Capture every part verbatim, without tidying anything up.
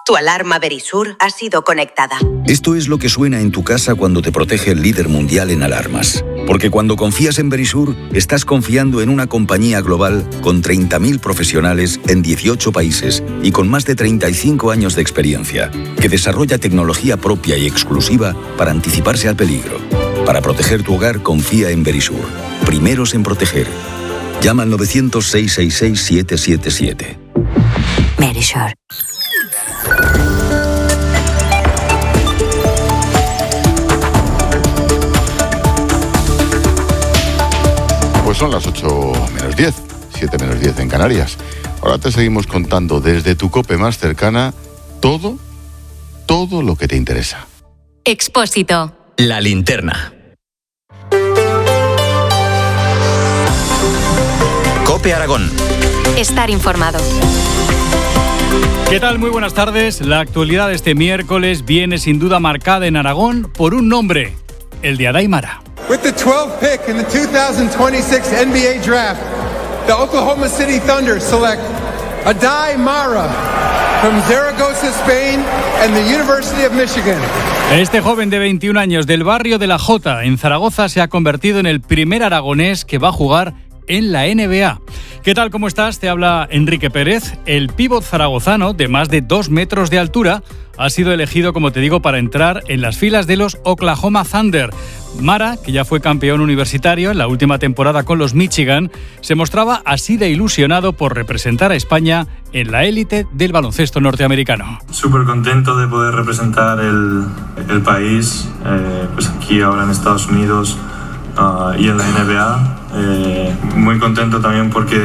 Tu alarma Verisur ha sido conectada. Esto es lo que suena en tu casa cuando te protege el líder mundial en alarmas. Porque cuando confías en Verisur, estás confiando en una compañía global con treinta mil profesionales en dieciocho países y con más de treinta y cinco años de experiencia, que desarrolla tecnología propia y exclusiva para anticiparse al peligro. Para proteger tu hogar, confía en Verisur. Primeros en proteger. Llama al nueve cero cero, seis seis seis, siete siete siete. Verisur. Pues son las ocho menos diez, siete menos diez en Canarias. Ahora te seguimos contando desde tu COPE más cercana todo, todo lo que te interesa. Expósito. La linterna. COPE Aragón. Estar informado. ¿Qué tal? Muy buenas tardes. La actualidad de este miércoles viene sin duda marcada en Aragón por un nombre, el de Aday Mara. With the twelfth pick in the two thousand twenty-six N B A Draft, the Oklahoma City Thunder select Aday Mara from Zaragoza, Spain, and the University of Michigan. Este joven de veintiún años del barrio de La Jota, en Zaragoza, se ha convertido en el primer aragonés que va a jugar en la N B A. ¿Qué tal? ¿Cómo estás? Te habla Enrique Pérez. El pívot zaragozano, de más de dos metros de altura, ha sido elegido, como te digo, para entrar en las filas de los Oklahoma Thunder. Mara, que ya fue campeón universitario en la última temporada con los Michigan, se mostraba así de ilusionado por representar a España en la élite del baloncesto norteamericano. Súper contento de poder representar el, el país, eh, pues aquí ahora en Estados Unidos uh, y en la N B A. Eh, muy contento también porque,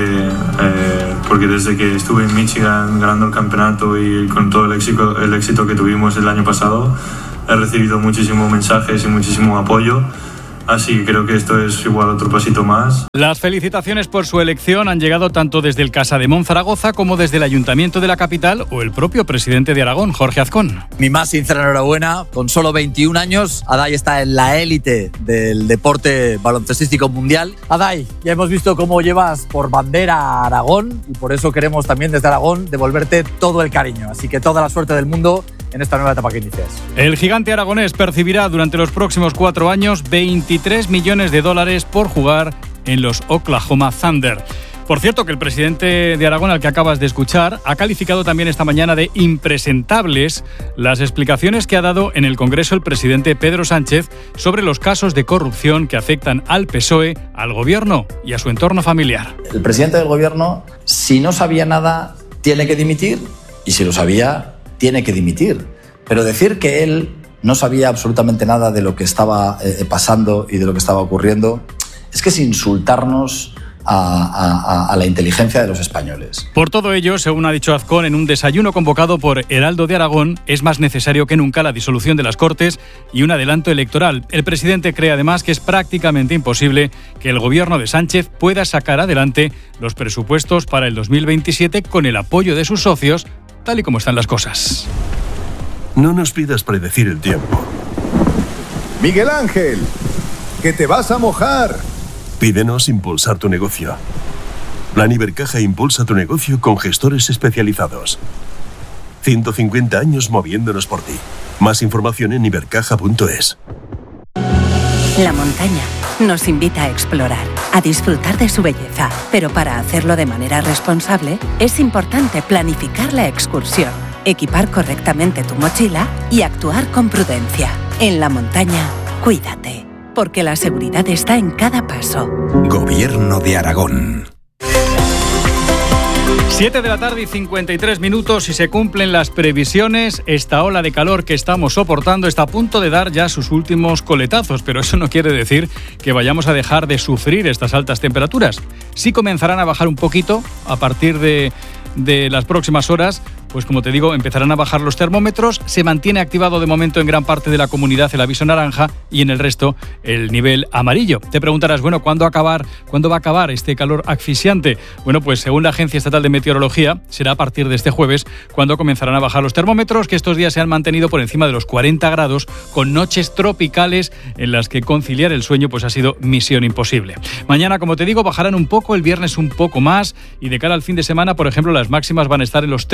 eh, porque desde que estuve en Michigan ganando el campeonato y con todo el éxito, el éxito que tuvimos el año pasado, he recibido muchísimos mensajes y muchísimo apoyo, así que creo que esto es igual otro pasito más. Las felicitaciones por su elección han llegado tanto desde el Casademón Zaragoza como desde el Ayuntamiento de la capital o el propio presidente de Aragón, Jorge Azcón. Mi más sincera enhorabuena. Con solo veintiún años, Aday está en la élite del deporte baloncestístico mundial. Aday, ya hemos visto cómo llevas por bandera a Aragón y por eso queremos también desde Aragón devolverte todo el cariño. Así que toda la suerte del mundo en esta nueva etapa que inicias. El gigante aragonés percibirá durante los próximos cuatro años veintitrés millones de dólares por jugar en los Oklahoma Thunder. Por cierto, que el presidente de Aragón, al que acabas de escuchar, ha calificado también esta mañana de impresentables las explicaciones que ha dado en el Congreso el presidente Pedro Sánchez sobre los casos de corrupción que afectan al P S O E, al gobierno y a su entorno familiar. El presidente del gobierno, si no sabía nada, tiene que dimitir, y si lo sabía, tiene que dimitir. Pero decir que él no sabía absolutamente nada de lo que estaba eh, pasando y de lo que estaba ocurriendo es que es insultarnos a, a, a la inteligencia de los españoles. Por todo ello, según ha dicho Azcón en un desayuno convocado por Heraldo de Aragón, es más necesario que nunca la disolución de las Cortes y un adelanto electoral. El presidente cree además que es prácticamente imposible que el gobierno de Sánchez pueda sacar adelante los presupuestos para el dos mil veintisiete con el apoyo de sus socios, tal y como están las cosas. No nos pidas predecir el tiempo. Miguel Ángel, que te vas a mojar. Pídenos impulsar tu negocio. Plan Ibercaja impulsa tu negocio con gestores especializados. ciento cincuenta años moviéndonos por ti. Más información en ibercaja punto es. La montaña nos invita a explorar, a disfrutar de su belleza, pero para hacerlo de manera responsable es importante planificar la excursión, equipar correctamente tu mochila y actuar con prudencia. En la montaña, cuídate, porque la seguridad está en cada paso. Gobierno de Aragón. siete de la tarde y cincuenta y tres minutos. Si se cumplen las previsiones, esta ola de calor que estamos soportando está a punto de dar ya sus últimos coletazos, pero eso no quiere decir que vayamos a dejar de sufrir estas altas temperaturas. Sí comenzarán a bajar un poquito a partir de, de las próximas horas. Pues como te digo, empezarán a bajar los termómetros, se mantiene activado de momento en gran parte de la comunidad el aviso naranja y en el resto el nivel amarillo. Te preguntarás, bueno, ¿cuándo acabar, cuándo va a acabar este calor asfixiante? Bueno, pues según la Agencia Estatal de Meteorología, será a partir de este jueves cuando comenzarán a bajar los termómetros, que estos días se han mantenido por encima de los cuarenta grados, con noches tropicales en las que conciliar el sueño pues ha sido misión imposible. Mañana, como te digo, bajarán un poco, el viernes un poco más, y de cara al fin de semana, por ejemplo, las máximas van a estar en los treinta y seis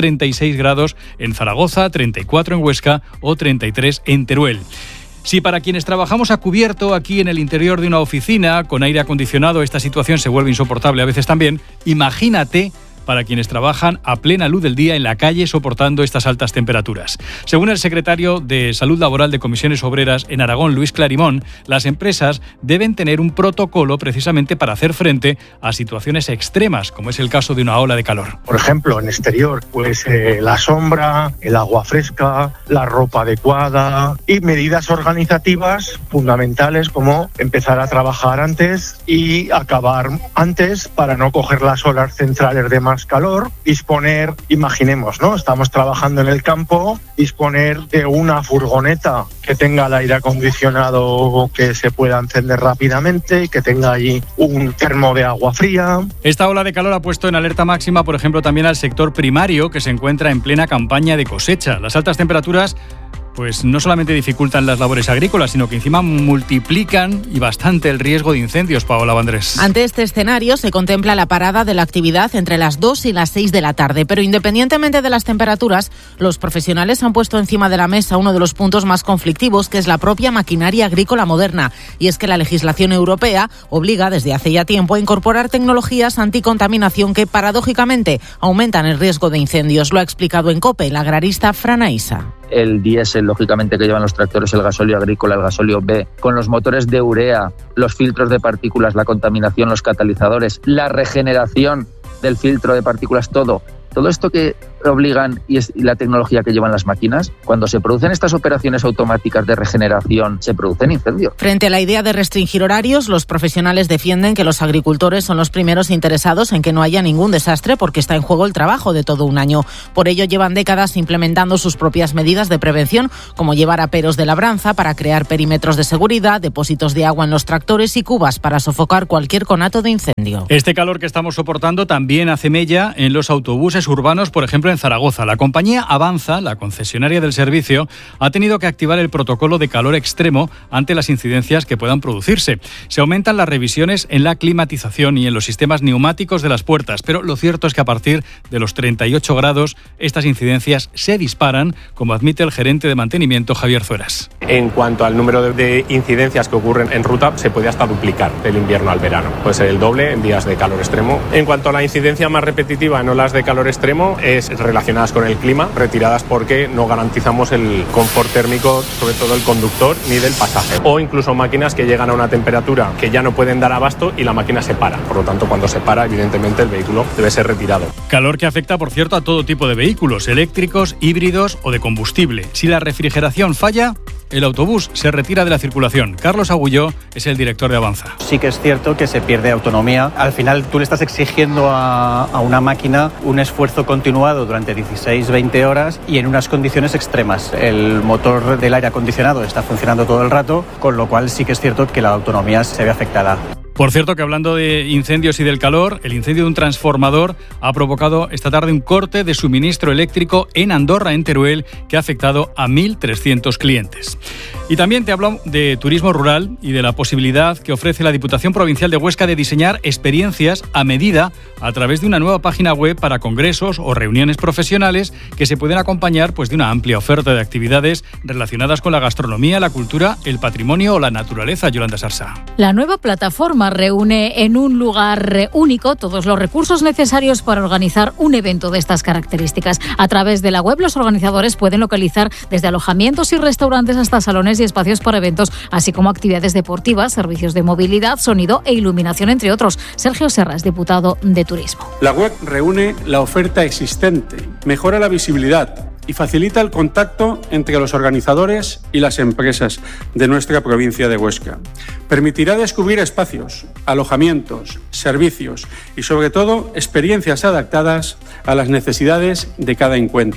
seis grados en Zaragoza, treinta y cuatro en Huesca o treinta y tres en Teruel. Si para quienes trabajamos a cubierto aquí en el interior de una oficina, con aire acondicionado, esta situación se vuelve insoportable a veces también, imagínate para quienes trabajan a plena luz del día en la calle soportando estas altas temperaturas. Según el secretario de Salud Laboral de Comisiones Obreras en Aragón, Luis Clarimón, las empresas deben tener un protocolo precisamente para hacer frente a situaciones extremas, como es el caso de una ola de calor. Por ejemplo, en exterior, pues eh, la sombra, el agua fresca, la ropa adecuada y medidas organizativas fundamentales como empezar a trabajar antes y acabar antes para no coger las olas centrales de más calor, disponer, imaginemos, ¿no? Estamos trabajando en el campo, disponer de una furgoneta que tenga el aire acondicionado que se pueda encender rápidamente y que tenga allí un termo de agua fría. Esta ola de calor ha puesto en alerta máxima, por ejemplo, también al sector primario, que se encuentra en plena campaña de cosecha. Las altas temperaturas pues no solamente dificultan las labores agrícolas, sino que encima multiplican y bastante el riesgo de incendios, Paola Vandrés. Ante este escenario se contempla la parada de la actividad entre las dos y las seis de la tarde, pero independientemente de las temperaturas, los profesionales han puesto encima de la mesa uno de los puntos más conflictivos, que es la propia maquinaria agrícola moderna, y es que la legislación europea obliga desde hace ya tiempo a incorporar tecnologías anticontaminación que paradójicamente aumentan el riesgo de incendios. Lo ha explicado en COPE la agrarista Fran Aisa. El diésel, lógicamente, que llevan los tractores, el gasóleo agrícola, el gasóleo B, con los motores de urea, los filtros de partículas, la contaminación, los catalizadores, la regeneración del filtro de partículas, todo. Todo esto que obligan y es la tecnología que llevan las máquinas, cuando se producen estas operaciones automáticas de regeneración, se producen incendios. Frente a la idea de restringir horarios, los profesionales defienden que los agricultores son los primeros interesados en que no haya ningún desastre porque está en juego el trabajo de todo un año. Por ello llevan décadas implementando sus propias medidas de prevención, como llevar aperos de labranza para crear perímetros de seguridad, depósitos de agua en los tractores y cubas para sofocar cualquier conato de incendio. Este calor que estamos soportando también hace mella en los autobuses urbanos, por ejemplo en Zaragoza. La compañía Avanza, la concesionaria del servicio, ha tenido que activar el protocolo de calor extremo ante las incidencias que puedan producirse. Se aumentan las revisiones en la climatización y en los sistemas neumáticos de las puertas, pero lo cierto es que a partir de los treinta y ocho grados estas incidencias se disparan, como admite el gerente de mantenimiento Javier Zueras. En cuanto al número de incidencias que ocurren en ruta, se puede hasta duplicar del invierno al verano. Puede ser el doble en días de calor extremo. En cuanto a la incidencia más repetitiva, no las de calor extremo, es relacionadas con el clima, retiradas porque no garantizamos el confort térmico, sobre todo el conductor, ni del pasaje. O incluso máquinas que llegan a una temperatura que ya no pueden dar abasto y la máquina se para. Por lo tanto, cuando se para, evidentemente el vehículo debe ser retirado. Calor que afecta, por cierto, a todo tipo de vehículos, eléctricos, híbridos o de combustible. Si la refrigeración falla, el autobús se retira de la circulación. Carlos Agulló es el director de Avanza. Sí que es cierto que se pierde autonomía. Al final tú le estás exigiendo a, a una máquina un esfuerzo continuado durante dieciséis veinte horas y en unas condiciones extremas. El motor del aire acondicionado está funcionando todo el rato, con lo cual sí que es cierto que la autonomía se ve afectada. Por cierto, que hablando de incendios y del calor, el incendio de un transformador ha provocado esta tarde un corte de suministro eléctrico en Andorra, en Teruel, que ha afectado a mil trescientos clientes. Y también te hablo de turismo rural y de la posibilidad que ofrece la Diputación Provincial de Huesca de diseñar experiencias a medida a través de una nueva página web para congresos o reuniones profesionales que se pueden acompañar pues, de una amplia oferta de actividades relacionadas con la gastronomía, la cultura, el patrimonio o la naturaleza. Yolanda Sarsa. La nueva plataforma reúne en un lugar único todos los recursos necesarios para organizar un evento de estas características. A través de la web, los organizadores pueden localizar desde alojamientos y restaurantes hasta salones y espacios para eventos, así como actividades deportivas, servicios de movilidad, sonido e iluminación, entre otros. Sergio Serras, diputado de Turismo. La web reúne la oferta existente, mejora la visibilidad y facilita el contacto entre los organizadores y las empresas de nuestra provincia de Huesca. Permitirá descubrir espacios, alojamientos, servicios y, sobre todo, experiencias adaptadas a las necesidades de cada encuentro.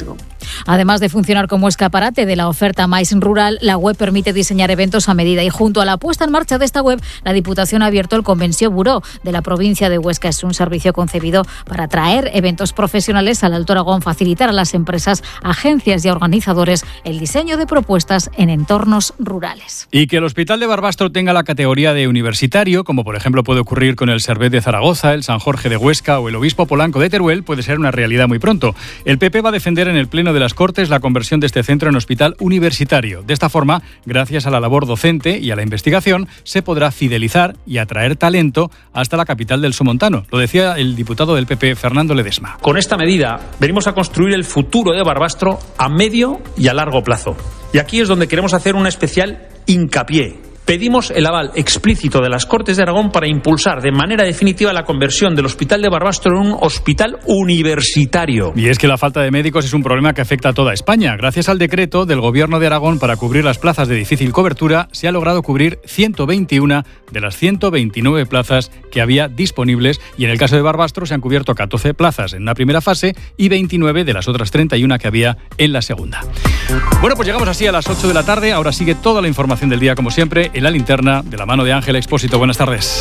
Además de funcionar como escaparate de la oferta más rural, la web permite diseñar eventos a medida y junto a la puesta en marcha de esta web, la Diputación ha abierto el Convenció Buró de la provincia de Huesca. Es un servicio concebido para atraer eventos profesionales al Alto Aragón, facilitar a las empresas, agencias y organizadores el diseño de propuestas en entornos rurales. Y que el Hospital de Barbastro tenga la categoría de universitario, como por ejemplo puede ocurrir con el Servet de Zaragoza, el San Jorge de Huesca o el Obispo Polanco de Teruel, puede ser una realidad muy pronto. El P P va a defender en el Pleno de las Cortes la conversión de este centro en hospital universitario. De esta forma, gracias a la labor docente y a la investigación, se podrá fidelizar y atraer talento hasta la capital del Somontano. Lo decía el diputado del P P, Fernando Ledesma. Con esta medida venimos a construir el futuro de Barbastro a medio y a largo plazo. Y aquí es donde queremos hacer un especial hincapié. Pedimos el aval explícito de las Cortes de Aragón para impulsar de manera definitiva la conversión del Hospital de Barbastro en un hospital universitario. Y es que la falta de médicos es un problema que afecta a toda España. Gracias al decreto del Gobierno de Aragón para cubrir las plazas de difícil cobertura, se ha logrado cubrir ciento veintiuna de las ciento veintinueve plazas que había disponibles y en el caso de Barbastro se han cubierto catorce plazas en una primera fase y veintinueve de las otras treinta y una que había en la segunda. Bueno, pues llegamos así a las ocho de la tarde. Ahora sigue toda la información del día como siempre en La Linterna, de la mano de Ángel Expósito. Buenas tardes.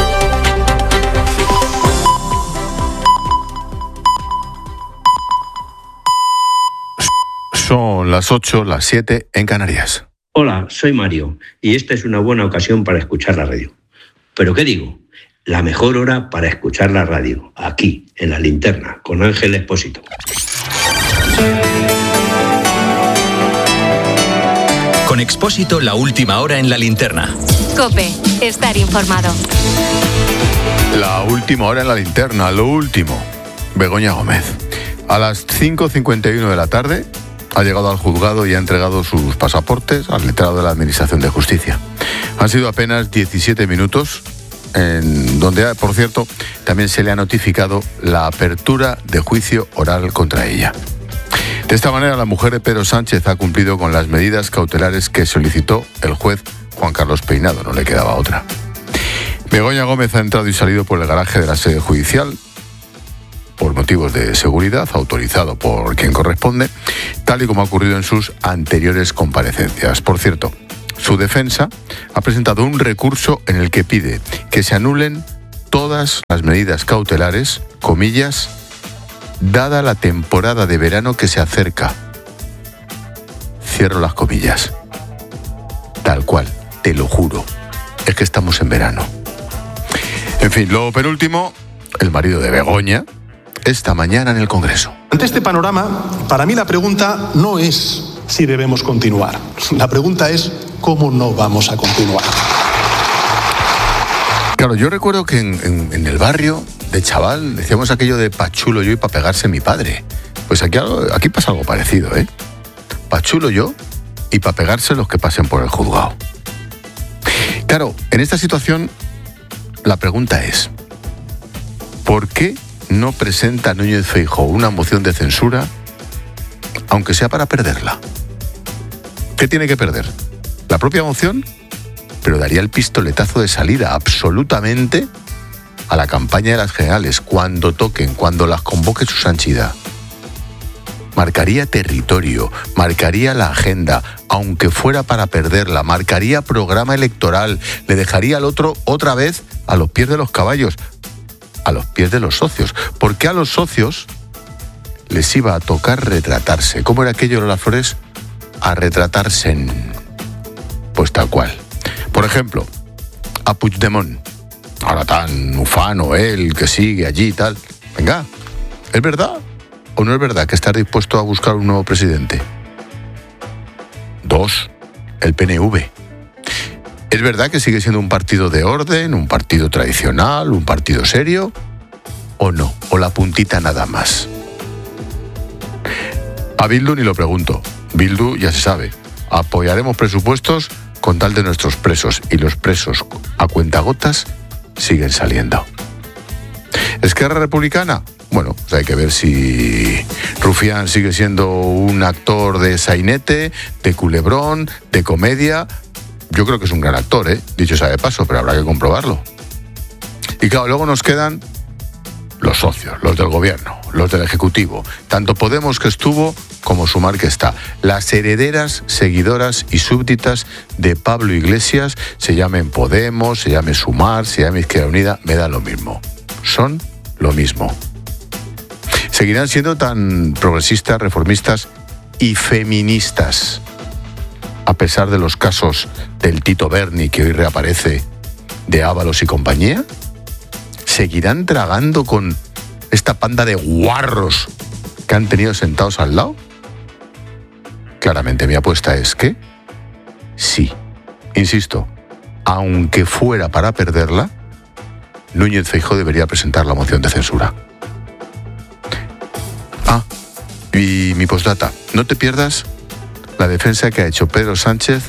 Son las ocho, las siete en Canarias. Hola, soy Mario y esta es una buena ocasión para escuchar la radio. ¿Pero qué digo? La mejor hora para escuchar la radio, aquí, en La Linterna, con Ángel Expósito. Con Expósito, la última hora en La Linterna. COPE, estar informado. La última hora en La Linterna, lo último. Begoña Gómez. A las cinco cincuenta y uno de la tarde ha llegado al juzgado y ha entregado sus pasaportes al letrado de la Administración de Justicia. Han sido apenas diecisiete minutos, en donde, por cierto, también se le ha notificado la apertura de juicio oral contra ella. De esta manera, la mujer de Pedro Sánchez ha cumplido con las medidas cautelares que solicitó el juez Juan Carlos Peinado, no le quedaba otra. Begoña Gómez ha entrado y salido por el garaje de la sede judicial por motivos de seguridad, autorizado por quien corresponde, tal y como ha ocurrido en sus anteriores comparecencias. Por cierto, su defensa ha presentado un recurso en el que pide que se anulen todas las medidas cautelares, comillas, dada la temporada de verano que se acerca. Cierro las comillas. Tal cual, te lo juro. Es que estamos en verano. En fin, lo penúltimo, el marido de Begoña, esta mañana en el Congreso. Ante este panorama, para mí la pregunta no es si debemos continuar. La pregunta es cómo no vamos a continuar. Claro, yo recuerdo que en, en, en el barrio de chaval decíamos aquello de pa' chulo yo y pa' pegarse mi padre. Pues aquí, aquí pasa algo parecido, ¿eh? Pa' chulo yo y pa' pegarse los que pasen por el juzgado. Claro, en esta situación la pregunta es, ¿por qué no presenta Núñez Feijóo una moción de censura, aunque sea para perderla? ¿Qué tiene que perder? ¿La propia moción? Pero daría el pistoletazo de salida absolutamente a la campaña de las generales, cuando toquen, cuando las convoque su santidad. Marcaría territorio, marcaría la agenda, aunque fuera para perderla, marcaría programa electoral, le dejaría al otro otra vez a los pies de los caballos, a los pies de los socios, porque a los socios les iba a tocar retratarse. ¿Cómo era aquello, Lola Flores? A retratarse en... Pues tal cual. Por ejemplo, a Puigdemont, ahora tan ufano él, que sigue allí y tal. Venga, ¿es verdad o no es verdad que está dispuesto a buscar un nuevo presidente? Dos, el P N V. ¿Es verdad que sigue siendo un partido de orden, un partido tradicional, un partido serio? ¿O no? ¿O la puntita nada más? A Bildu ni lo pregunto. Bildu ya se sabe. Apoyaremos presupuestos con tal de nuestros presos, y los presos a cuentagotas siguen saliendo. ¿Esquerra Republicana? Bueno, pues hay que ver si Rufián sigue siendo un actor de sainete, de culebrón, de comedia. Yo creo que es un gran actor, ¿eh? Dicho sea de paso, pero habrá que comprobarlo. Y claro, luego nos quedan los socios, los del gobierno, los del Ejecutivo. Tanto Podemos, que estuvo, como Sumar que está. Las herederas, seguidoras y súbditas de Pablo Iglesias, se llamen Podemos, se llame Sumar, se llame Izquierda Unida, me da lo mismo. Son lo mismo. Seguirán siendo tan progresistas, reformistas y feministas, a pesar de los casos del Tito Berni que hoy reaparece, de Ábalos y compañía. ¿Seguirán tragando con esta panda de guarros que han tenido sentados al lado? Claramente mi apuesta es que sí. Insisto, aunque fuera para perderla, Núñez Feijóo debería presentar la moción de censura. Ah, y mi postdata. No te pierdas la defensa que ha hecho Pedro Sánchez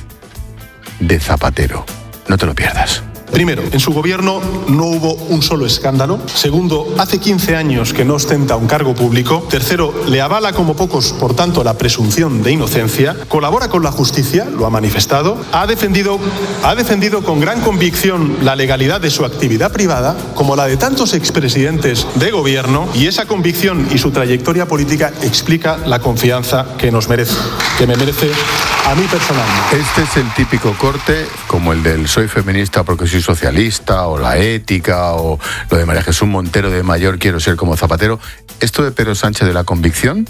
de Zapatero. No te lo pierdas. Primero, en su gobierno no hubo un solo escándalo. Segundo, hace quince años que no ostenta un cargo público. Tercero, le avala como pocos, por tanto, la presunción de inocencia. Colabora con la justicia, lo ha manifestado. Ha defendido, ha defendido con gran convicción la legalidad de su actividad privada, como la de tantos expresidentes de gobierno. Y esa convicción y su trayectoria política explica la confianza que nos merece, que me merece a mí personalmente. Este es el típico corte, como el del soy feminista porque soy socialista, o la ética, o lo de María Jesús Montero de mayor quiero ser como Zapatero. Esto de Pedro Sánchez de la convicción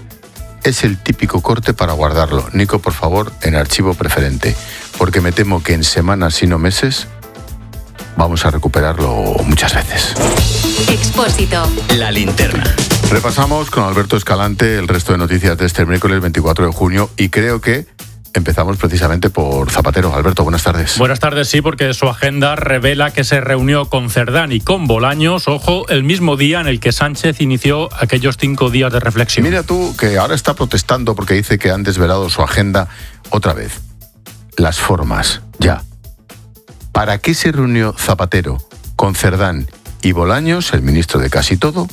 es el típico corte para guardarlo. Nico, por favor, en archivo preferente, porque me temo que en semanas y no meses vamos a recuperarlo muchas veces. Expósito. La linterna. Repasamos con Alberto Escalante el resto de noticias de este miércoles veinticuatro de junio y creo que empezamos precisamente por Zapatero. Alberto, buenas tardes. Buenas tardes, sí, porque su agenda revela que se reunió con Cerdán y con Bolaños, ojo, el mismo día en el que Sánchez inició aquellos cinco días de reflexión. Mira tú, que ahora está protestando porque dice que han desvelado su agenda otra vez. Las formas, ya. ¿Para qué se reunió Zapatero con Cerdán y Bolaños, el ministro de casi todo,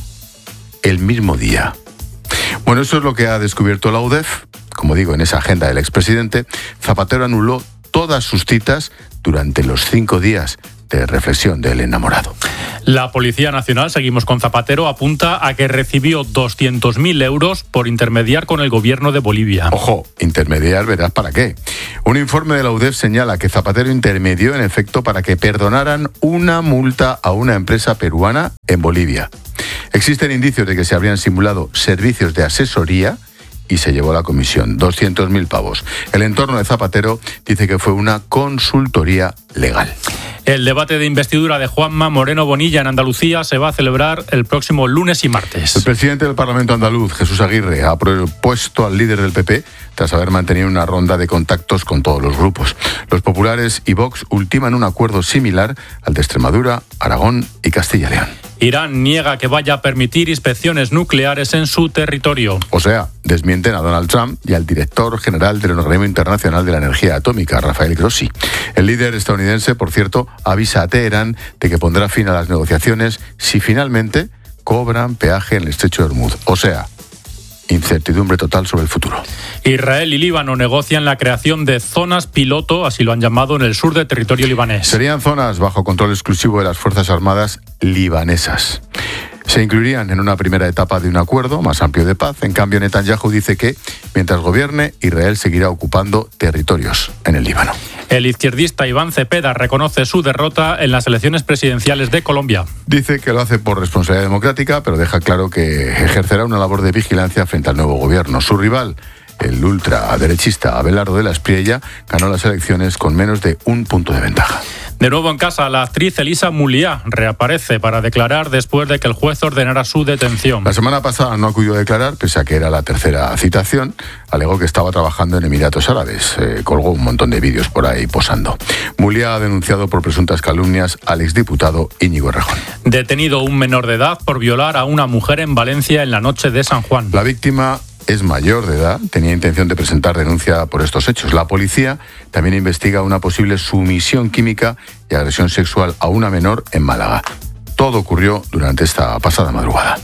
el mismo día? Bueno, eso es lo que ha descubierto la U D E F. Como digo, en esa agenda del expresidente, Zapatero anuló todas sus citas durante los cinco días de reflexión del enamorado. La Policía Nacional, seguimos con Zapatero, apunta a que recibió doscientos mil euros por intermediar con el gobierno de Bolivia. Ojo, intermediar, verás para qué. Un informe de la U D E F señala que Zapatero intermedió en efecto para que perdonaran una multa a una empresa peruana en Bolivia. Existen indicios de que se habrían simulado servicios de asesoría y se llevó a la comisión doscientos mil pavos. El entorno de Zapatero dice que fue una consultoría legal. El debate de investidura de Juanma Moreno Bonilla en Andalucía se va a celebrar el próximo lunes y martes. El presidente del Parlamento andaluz, Jesús Aguirre, ha propuesto al líder del P P tras haber mantenido una ronda de contactos con todos los grupos. Los populares y Vox ultiman un acuerdo similar al de Extremadura, Aragón y Castilla y León. Irán niega que vaya a permitir inspecciones nucleares en su territorio. O sea, desmienten a Donald Trump y al director general del Organismo Internacional de la Energía Atómica, Rafael Grossi. El líder estadounidense, por cierto, avisa a Teherán de que pondrá fin a las negociaciones si finalmente cobran peaje en el estrecho de Hormuz. O sea, incertidumbre total sobre el futuro. Israel y Líbano negocian la creación de zonas piloto, así lo han llamado, en el sur del territorio libanés. Serían zonas bajo control exclusivo de las Fuerzas Armadas libanesas. Se incluirían en una primera etapa de un acuerdo más amplio de paz. En cambio, Netanyahu dice que, mientras gobierne, Israel seguirá ocupando territorios en el Líbano. El izquierdista Iván Cepeda reconoce su derrota en las elecciones presidenciales de Colombia. Dice que lo hace por responsabilidad democrática, pero deja claro que ejercerá una labor de vigilancia frente al nuevo gobierno. Su rival, el ultraderechista Abelardo de la Espriella, ganó las elecciones con menos de un punto de ventaja. De nuevo en casa, la actriz Elisa Mouliá reaparece para declarar después de que el juez ordenara su detención. La semana pasada no acudió a declarar, pese a que era la tercera citación. Alegó que estaba trabajando en Emiratos Árabes. Eh, colgó un montón de vídeos por ahí posando. Mouliá ha denunciado por presuntas calumnias al exdiputado Íñigo Errejón. Detenido un menor de edad por violar a una mujer en Valencia en la noche de San Juan. La víctima es mayor de edad, tenía intención de presentar denuncia por estos hechos. La policía también investiga una posible sumisión química y agresión sexual a una menor en Málaga. Todo ocurrió durante esta pasada madrugada.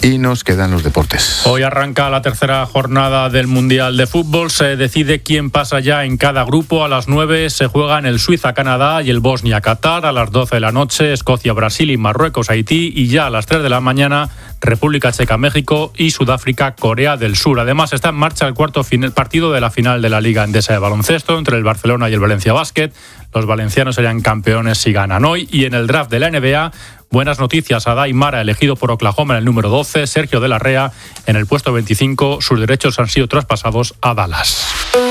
y nos quedan los deportes. Hoy arranca la tercera jornada del Mundial de Fútbol. Se decide quién pasa ya en cada grupo. A las nueve se juegan el Suiza-Canadá y el Bosnia-Qatar. A las doce de la noche Escocia-Brasil y Marruecos-Haití. Y ya a las tres de la mañana República Checa-México y Sudáfrica-Corea del Sur. Además está en marcha el cuarto final, partido de la final de la Liga Endesa de baloncesto entre el Barcelona y el Valencia Basket. Los valencianos serían campeones si ganan hoy. Y en el draft de la N B A, buenas noticias. Adai Mara, elegido por Oklahoma en el número doce. Sergio de la Rea en el puesto veinticinco. Sus derechos han sido traspasados a Dallas.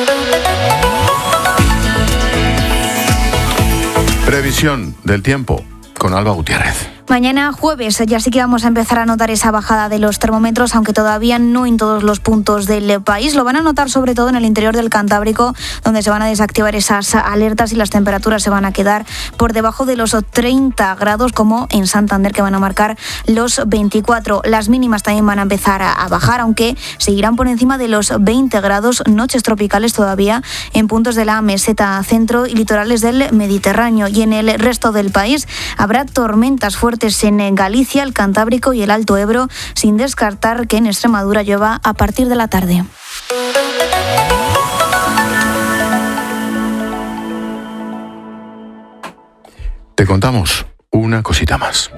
Previsión del tiempo con Alba Gutiérrez. Mañana jueves ya sí que vamos a empezar a notar esa bajada de los termómetros, aunque todavía no en todos los puntos del país. Lo van a notar sobre todo en el interior del Cantábrico, donde se van a desactivar esas alertas y las temperaturas se van a quedar por debajo de los treinta grados, como en Santander, que van a marcar los veinticuatro. Las mínimas también van a empezar a bajar, aunque seguirán por encima de los veinte grados. Noches tropicales todavía en puntos de la meseta centro y litorales del Mediterráneo. Y en el resto del país habrá tormentas fuertes en Galicia, el Cantábrico y el Alto Ebro, sin descartar que en Extremadura llueva a partir de la tarde. Te contamos una cosita más.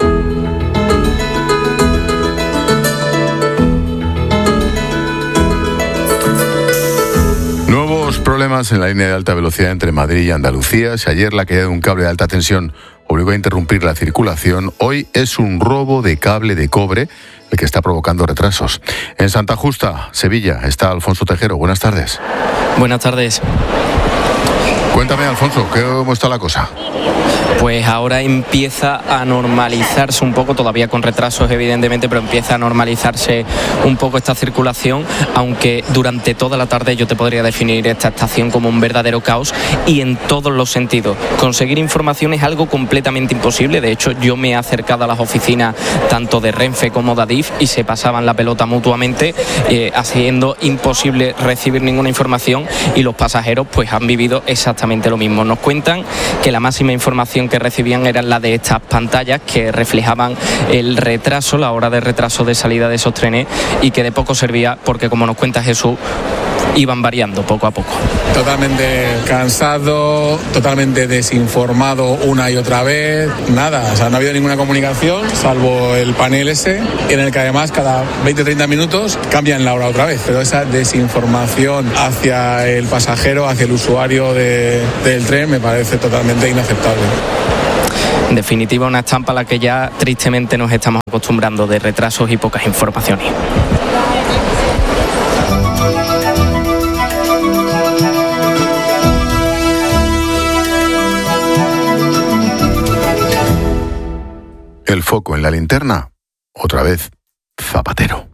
Nuevos problemas en la línea de alta velocidad entre Madrid y Andalucía. Si ayer la caída de un cable de alta tensión obligó a interrumpir la circulación, hoy es un robo de cable de cobre el que está provocando retrasos. En Santa Justa, Sevilla, está Alfonso Tejero. Buenas tardes. Buenas tardes. Cuéntame, Alfonso, ¿cómo está la cosa? Pues ahora empieza a normalizarse un poco, todavía con retrasos evidentemente, pero empieza a normalizarse un poco esta circulación, aunque durante toda la tarde yo te podría definir esta estación como un verdadero caos y en todos los sentidos. Conseguir información es algo completamente imposible. De hecho, yo me he acercado a las oficinas tanto de Renfe como de Adif y se pasaban la pelota mutuamente, eh, haciendo imposible recibir ninguna información, y los pasajeros pues han vivido exactamente lo mismo. Nos cuentan que la máxima información que recibían era la de estas pantallas que reflejaban el retraso, la hora de retraso de salida de esos trenes, y que de poco servía porque, como nos cuenta Jesús, iban variando poco a poco. Totalmente cansado, totalmente desinformado una y otra vez, nada, o sea, no ha habido ninguna comunicación salvo el panel ese, en el que además cada veinte a treinta minutos cambian la hora otra vez, pero esa desinformación hacia el pasajero, hacia el usuario de, del tren, me parece totalmente inaceptable. En definitiva, una estampa a la que ya tristemente nos estamos acostumbrando, de retrasos y pocas informaciones. El foco en la linterna, otra vez, Zapatero.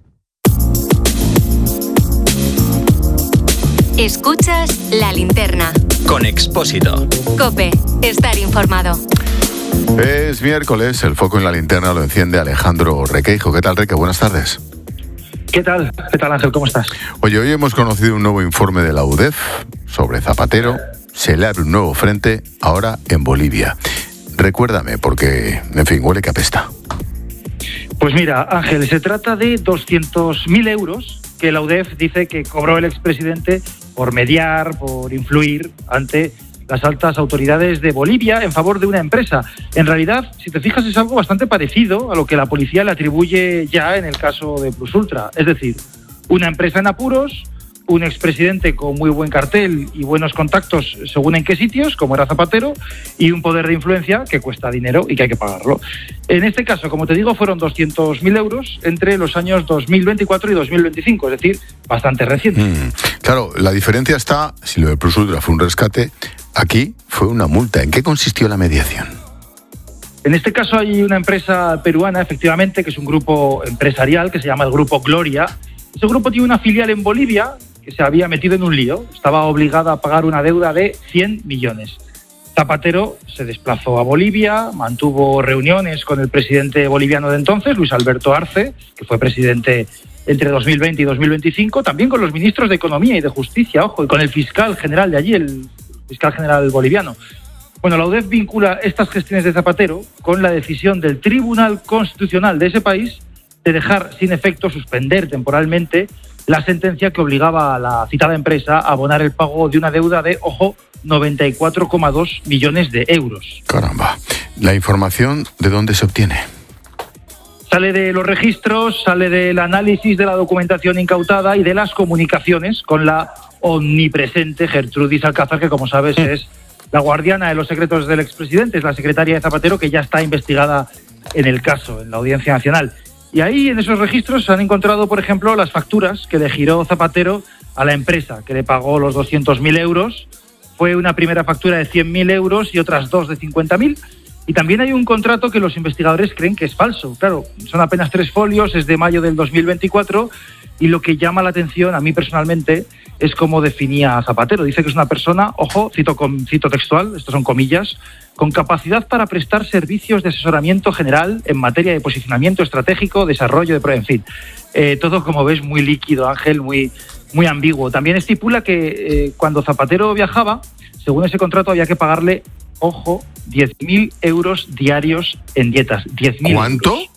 Escuchas La Linterna. Con Expósito. COPE. Estar informado. Es miércoles, el foco en la linterna lo enciende Alejandro Requeijo. ¿Qué tal, Reque? Buenas tardes. ¿Qué tal? ¿Qué tal, Ángel? ¿Cómo estás? Oye, hoy hemos conocido un nuevo informe de la U D E F sobre Zapatero. Se le abre un nuevo frente, ahora en Bolivia. Recuérdame, porque, en fin, huele que apesta. Pues mira, Ángel, se trata de doscientos mil euros que la U D E F dice que cobró el expresidente por mediar, por influir ante las altas autoridades de Bolivia en favor de una empresa. En realidad, si te fijas, es algo bastante parecido a lo que la policía le atribuye ya en el caso de Plus Ultra. Es decir, una empresa en apuros, un expresidente con muy buen cartel y buenos contactos según en qué sitios, como era Zapatero, y un poder de influencia que cuesta dinero y que hay que pagarlo. En este caso, como te digo, fueron doscientos mil euros entre los años dos mil veinticuatro y dos mil veinticinco, es decir, bastante reciente. Mm, claro, la diferencia está, si lo de Plus Ultra fue un rescate, aquí fue una multa. ¿En qué consistió la mediación? En este caso hay una empresa peruana, efectivamente, que es un grupo empresarial que se llama el Grupo Gloria. Ese grupo tiene una filial en Bolivia que se había metido en un lío. Estaba obligada a pagar una deuda de cien millones. Zapatero se desplazó a Bolivia, mantuvo reuniones con el presidente boliviano de entonces, Luis Alberto Arce, que fue presidente entre dos mil veinte y dos mil veinticinco, también con los ministros de Economía y de Justicia, ojo, y con el fiscal general de allí, el fiscal general boliviano. Bueno, la U D E F vincula estas gestiones de Zapatero con la decisión del Tribunal Constitucional de ese país de dejar sin efecto, suspender temporalmente la sentencia que obligaba a la citada empresa a abonar el pago de una deuda de, ojo, noventa y cuatro coma dos millones de euros. Caramba. ¿La información de dónde se obtiene? Sale de los registros, sale del análisis de la documentación incautada y de las comunicaciones con la omnipresente Gertrudis Alcázar, que como sabes es la guardiana de los secretos del expresidente, es la secretaria de Zapatero, que ya está investigada en el caso, en la Audiencia Nacional. Y ahí, en esos registros, se han encontrado, por ejemplo, las facturas que le giró Zapatero a la empresa, que le pagó los doscientos mil euros. Fue una primera factura de cien mil euros y otras dos de cincuenta mil. Y también hay un contrato que los investigadores creen que es falso. Claro, son apenas tres folios, es de mayo del dos mil veinticuatro, y lo que llama la atención, a mí personalmente, es cómo definía a Zapatero. Dice que es una persona, ojo, cito, con, cito textual, estos son comillas, con capacidad para prestar servicios de asesoramiento general en materia de posicionamiento estratégico, desarrollo de... En fin, eh, todo, como ves, muy líquido, Ángel, muy, muy ambiguo. También estipula que eh, cuando Zapatero viajaba, según ese contrato, había que pagarle, ojo, diez mil euros diarios en dietas. diez mil ¿Cuánto? Euros.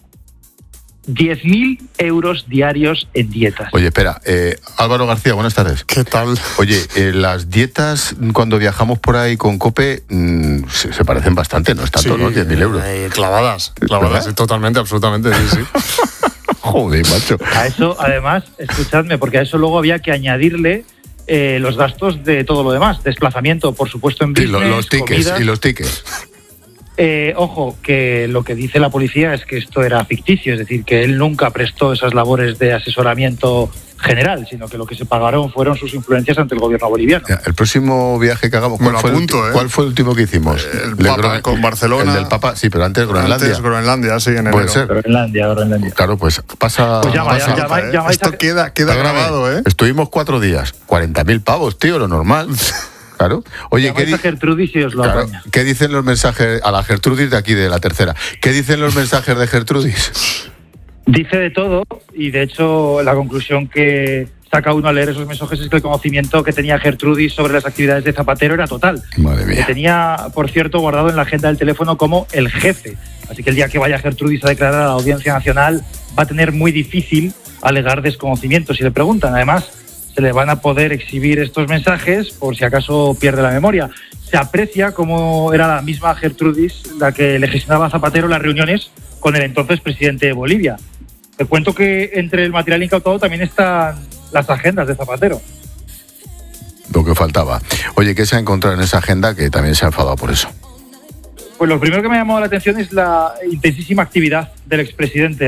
diez mil euros diarios en dietas. Oye, espera, eh, Álvaro García, buenas tardes. ¿Qué tal? Oye, eh, las dietas cuando viajamos por ahí con COPE mmm, se, se parecen bastante, no es tanto, sí, ¿no? diez mil euros. Eh, clavadas, clavadas, sí, totalmente, absolutamente, sí, sí. Joder, macho. A eso, además, escuchadme, porque a eso luego había que añadirle eh, los gastos de todo lo demás. Desplazamiento, por supuesto, en business, sí, los, los tickets, comidas. y los tickets. Eh, ojo, que lo que dice la policía es que esto era ficticio, es decir, que él nunca prestó esas labores de asesoramiento general, sino que lo que se pagaron fueron sus influencias ante el gobierno boliviano. Ya, el próximo viaje que hagamos, ¿cuál, Me lo fue, apunto, el, ¿eh? ¿cuál fue el último que hicimos? El Papa, Gro- con Barcelona. El del Papa, sí, pero antes Groenlandia. Antes Groenlandia, sí, en enero. Puede ser. Groenlandia, Groenlandia. Claro, pues pasa... Pues llama, pasa llama, ¿eh? llama, Esto llama, queda, queda grabado, ¿eh? Estuvimos cuatro días, cuarenta mil pavos, tío, lo normal. Claro. Oye, ¿qué, di- Gertrudis y os lo claro, apaña. ¿qué dicen los mensajes a la Gertrudis de aquí, de la tercera? ¿Qué dicen los mensajes de Gertrudis? Dice de todo, y de hecho la conclusión que saca uno al leer esos mensajes es que el conocimiento que tenía Gertrudis sobre las actividades de Zapatero era total. Madre mía. Que tenía, por cierto, guardado en la agenda del teléfono como el jefe. Así que el día que vaya Gertrudis a declarar a la Audiencia Nacional va a tener muy difícil alegar desconocimiento. Si le preguntan, además, se le van a poder exhibir estos mensajes por si acaso pierde la memoria. Se aprecia cómo era la misma Gertrudis la que le gestionaba a Zapatero las reuniones con el entonces presidente de Bolivia. Te cuento que entre el material incautado también están las agendas de Zapatero. Lo que faltaba. Oye, ¿qué se ha encontrado en esa agenda que también se ha enfadado por eso? Pues lo primero que me ha llamado la atención es la intensísima actividad del expresidente.